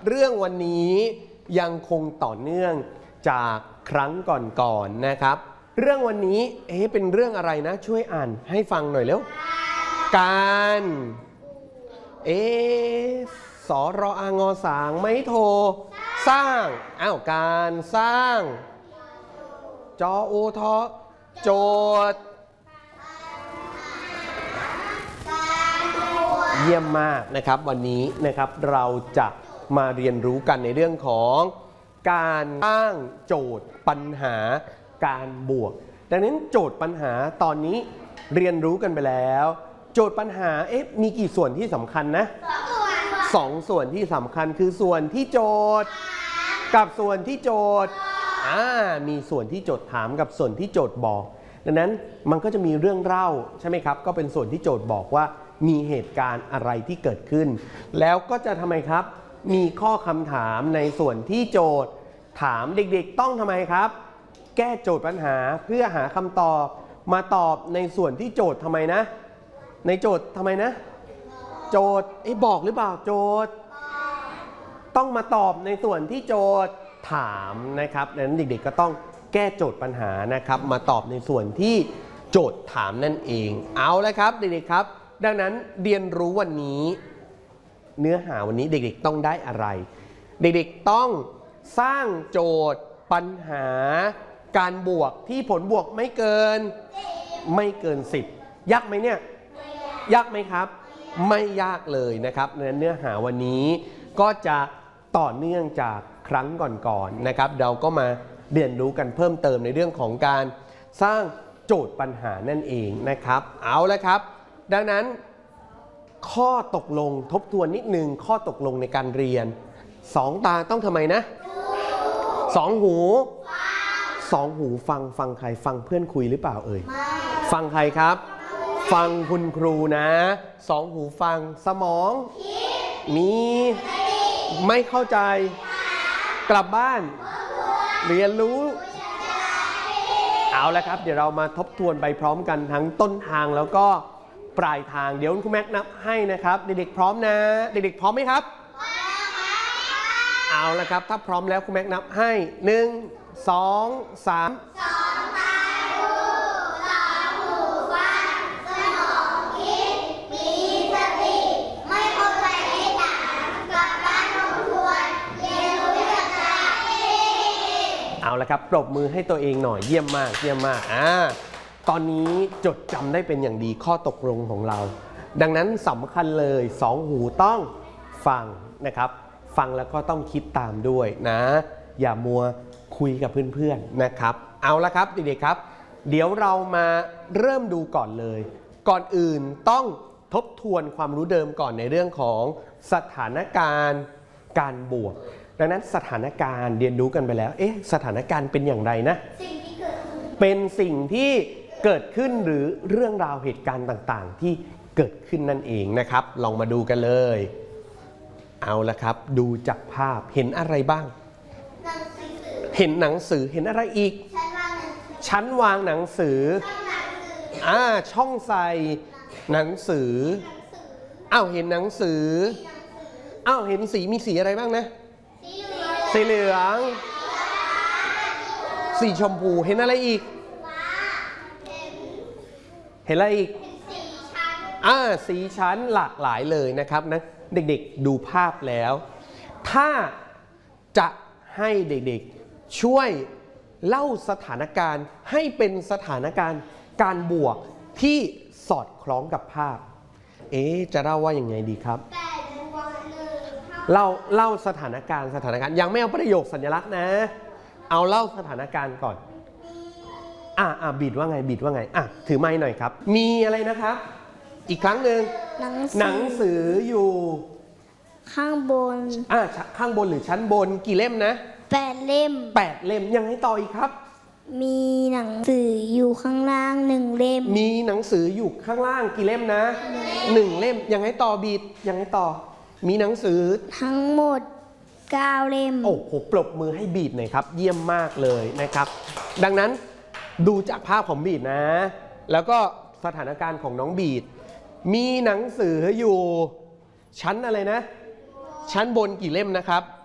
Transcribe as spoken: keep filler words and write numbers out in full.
เรื่องวันนี้ยังคงต่อเนื่องจากครั้งก่อนๆ นะครับ เรื่องวันนี้เอ๊ะเป็นเรื่องอะไรนะช่วยอ่านให้ฟังหน่อยเร็วการเอ๊ะสรองอสางไม่โทรสร้างอ้าวการสร้างจอโอทอโจทย์เยี่ยมมากนะครับวันนี้นะครับเราจะมาเรียนรู้กันในเรื่องของการตั้งโจทย์ปัญหาการบวกดังนั้นโจทย์ปัญหาตอนนี้เรียนรู้กันไปแล้วโจทย์ปัญหาเอ๊ะมีกี่ส่วนที่สำคัญนะสองส่วนที่สำคัญคือส่วนที่โจทย์กับส่วนที่โจทย์อ่ามีส่วนที่โจทย์ถามกับส่วนที่โจทย์บอกดังนั้นมันก็จะมีเรื่องเล่าใช่ไหมครับก็เป็นส่วนที่โจทย์บอกว่ามีเหตุการณ์อะไรที่เกิดขึ้นแล้วก็จะทำไมครับมีข้อคำถามในส่วนที่โจทย์ถามเด็กๆต้องทำไมครับแก้โจทย์ปัญหาเพื่อหาคำตอบมาตอบในส่วนที่โจทย์ทำไมนะในโจทย์ทำไมนะโจทย์ไอ้บอกหรือเปล่าโจทย์ต้องมาตอบในส่วนที่โจทย์ถามนะครับดังนั้นเด็กๆก็ต้องแก้โจทย์ปัญหานะครับมาตอบในส่วนที่โจทย์ถามนั่นเองเอาละครับเด็กๆครับดังนั้นเรียนรู้วันนี้เนื้อหาวันนี้เด็กๆต้องได้อะไรเด็กๆต้องสร้างโจทย์ปัญหาการบวกที่ผลบวกไม่เกินไม่เกินสิบยากไหมเนี่ยยากไหมครับไม่ยากเลยนะครับเนื้อหาวันนี้ก็จะต่อเนื่องจากครั้งก่อนๆนะครับเราก็มาเรียนรู้กันเพิ่มเติมในเรื่องของการสร้างโจทย์ปัญหานั่นเองนะครับเอาละครับดังนั้นข้อตกลงทบทวนนิดนึงข้อตกลงในการเรียนสองตาต้องทำไมนะสองหูสองหูฟังฟังใครฟังเพื่อนคุยหรือเปล่าเอ่ยฟังใครครับฟังคุณครูนะสองหูฟังสมองมีไม่เข้าใจกลับบ้านเรียนรู้เอาละครับเดี๋ยวเรามาทบทวนไปพร้อมกันทั้งต้นทางแล้วก็ปลายทางเดี๋ยวคุณแม็กนับให้นะครับเด็กๆพร้อมนะเด็กๆพร้อมไหมครับเอาละครับถ้าพร้อมแล้วคุณแม็กนับให้หนึ่งสองสามสองตาดูสองหูฟังสมองคิดมีสติไม่เข้าใจไม่ถามกลับบ้านทบทวนเรียนรู้จากใจเอาละครับปรบมือให้ตัวเองหน่อยเยี่ยมมากเยี่ยมมากอ่าตอนนี้จดจำได้เป็นอย่างดีข้อตกลงของเราดังนั้นสำคัญเลยสองหูต้องฟังนะครับฟังแล้วก็ต้องคิดตามด้วยนะอย่ามัวคุยกับเพื่อนๆนะครับเอาละครับเด็กๆครับเดี๋ยวเรามาเริ่มดูก่อนเลยก่อนอื่นต้องทบทวนความรู้เดิมก่อนในเรื่องของสถานการณ์การบวกดังนั้นสถานการณ์เรียนรู้กันไปแล้วเอ๊ะสถานการณ์เป็นอย่างไรนะเป็นสิ่งที่เกิดขึ้นหรือเรื่องราวเหตุการณ์ต่างๆที่เกิดขึ้นนั่นเองนะครับลองมาดูกันเลยเอาละครับดูจากภาพเห็นอะไรบ้างเห็นหนังสือเห็นอะไรอีกชั้นวางหนังสืออ่าช่องใส่หนังสืออ้าวเห็นหนังสืออ้าวเห็นสีมีสีอะไรบ้างนะสีเหลืองสีชมพูเห็นอะไรอีกเห็นอะไรอีกอ่าสีชั้นหลากหลายเลยนะครับนะเด็กๆดูภาพแล้วถ้าจะให้เด็กๆช่วยเล่าสถานการณ์ให้เป็นสถานการณ์การบวกที่สอดคล้องกับภาพเอ๊ะจะเล่าว่าอย่างไงดีครับเล่าเล่าสถานการณ์สถานการณ์ยังไม่เอาประโยคสัญลักษณ์นะเอาเล่าสถานการณ์ก่อนอ่ะอ่ะบีดว่าไงบีดว่าไงอ่ะถือไม้หน่อยครับมีอะไรนะครับอีกครั้งหนึ่งหนังสืออยู่ข้างบนอ่ะข้างบนหรือชั้นบนกี่เล่มนะแปดเล่มแปดเล่มยังไงต่ออีกครับมีหนังสืออยู่ข้างล่างหนึ่งเล่มมีหนังสืออยู่ข้างล่างกี่เล่มนะหนึ่งเล่มยังไงต่อบีดยังไงต่อมีหนังสือทั้งหมดเก้าเล่มโอ้โหปรบมือให้บีดหน่อยครับเยี่ยมมากเลยนะครับดังนั้นดูจากภาพของบีดนะแล้วก็สถานการณ์ของน้องบีดมีหนังสืออยู่ชั้นอะไรนะชั้นบนกี่เล่มนะครับ